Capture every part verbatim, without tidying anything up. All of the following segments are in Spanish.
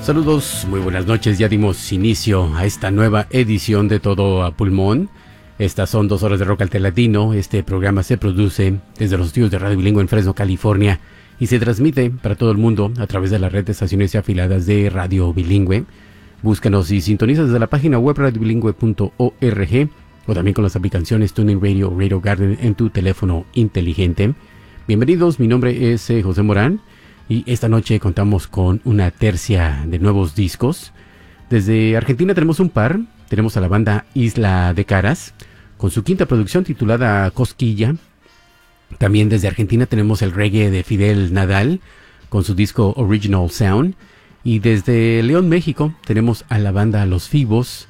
Saludos, muy buenas noches. Ya dimos inicio a esta nueva edición de Todo a Pulmón. Estas son dos horas de rock alterlatino. Este programa se produce desde los estudios de Radio Bilingüe en Fresno, California, y se transmite para todo el mundo a través de la red de estaciones afiliadas de Radio Bilingüe. Búscanos y sintoniza desde la página web radio bilingüe punto org o también con las aplicaciones TuneIn Radio o Radio Garden en tu teléfono inteligente. Bienvenidos, mi nombre es eh, José Morán. Y esta noche contamos con una tercia de nuevos discos. Desde Argentina tenemos un par. Tenemos a la banda Isla de Caras, con su quinta producción titulada Cosquilla. También desde Argentina tenemos el reggae de Fidel Nadal, con su disco Original Sound. Y desde León, México, tenemos a la banda Los Fibos.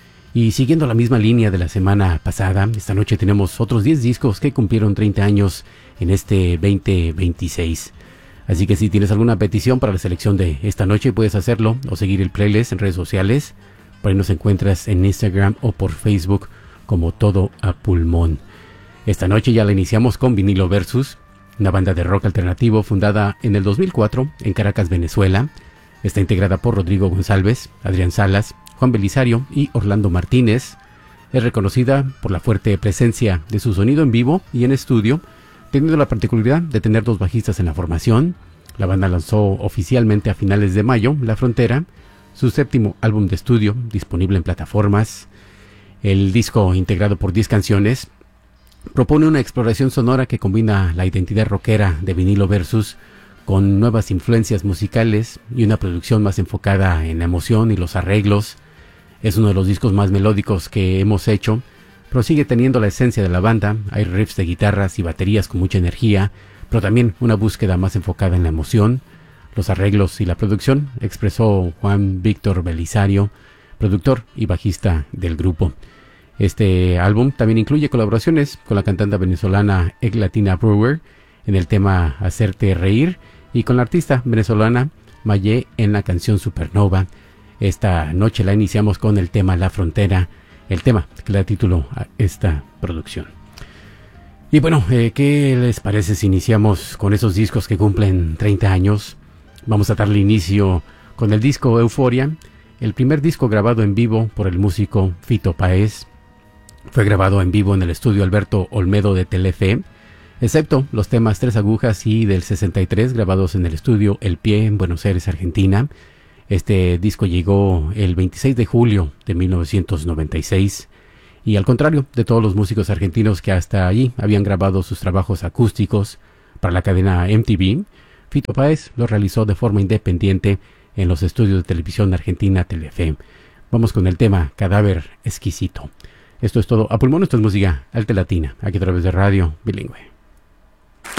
Y siguiendo la misma línea de la semana pasada, esta noche tenemos otros diez discos que cumplieron treinta años en este veinte veintiséis. Así que si tienes alguna petición para la selección de esta noche, puedes hacerlo o seguir el playlist en redes sociales. Por ahí nos encuentras en Instagram o por Facebook como Todo a Pulmón. Esta noche ya la iniciamos con Vinilo Versus, una banda de rock alternativo fundada en el dos mil cuatro en Caracas, Venezuela. Está integrada por Rodrigo González, Adrián Salas, Juan Belisario y Orlando Martínez. Es reconocida por la fuerte presencia de su sonido en vivo y en estudio, teniendo la particularidad de tener dos bajistas en la formación. La banda lanzó oficialmente a finales de mayo La Frontera, su séptimo álbum de estudio, disponible en plataformas. El disco, integrado por diez canciones, propone una exploración sonora que combina la identidad rockera de Vinilo Versus con nuevas influencias musicales y una producción más enfocada en la emoción y los arreglos. Es uno de los discos más melódicos que hemos hecho, pero sigue teniendo la esencia de la banda. Hay riffs de guitarras y baterías con mucha energía, pero también una búsqueda más enfocada en la emoción. Los arreglos y la producción expresó Juan Víctor Belisario, productor y bajista del grupo. Este álbum también incluye colaboraciones con la cantante venezolana Eglatina Brewer en el tema Hacerte Reír y con la artista venezolana Mayé en la canción Supernova. Esta noche la iniciamos con el tema La Frontera, el tema que le da título a esta producción. Y bueno, eh, ¿qué les parece si iniciamos con esos discos que cumplen treinta años? Vamos a darle inicio con el disco Euforia, el primer disco grabado en vivo por el músico Fito Páez. Fue grabado en vivo en el estudio Alberto Olmedo de Telefe, excepto los temas Tres Agujas y del sesenta y tres grabados en el estudio El Pie en Buenos Aires, Argentina. Este disco llegó el veintiséis de julio de mil novecientos noventa y seis y al contrario de todos los músicos argentinos que hasta allí habían grabado sus trabajos acústicos para la cadena M T V, Fito Páez lo realizó de forma independiente en los estudios de televisión argentina Telefe. Vamos con el tema Cadáver Exquisito. Esto es Todo a Pulmón, esto es música altelatina, aquí a través de Radio Bilingüe.